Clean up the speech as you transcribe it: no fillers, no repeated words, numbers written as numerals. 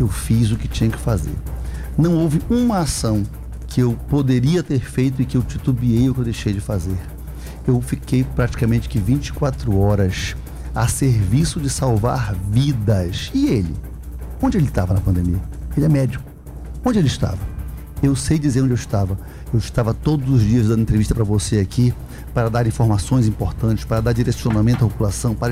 eu fiz o que tinha que fazer. Não houve uma ação que eu poderia ter feito e que eu titubeei ou que eu deixei de fazer. Eu fiquei praticamente que 24 horas a serviço de salvar vidas. E ele? Onde ele estava na pandemia? Ele é médico. Onde ele estava? Eu sei dizer onde eu estava. Eu estava todos os dias dando entrevista para você aqui, para dar informações importantes, para dar direcionamento à população, para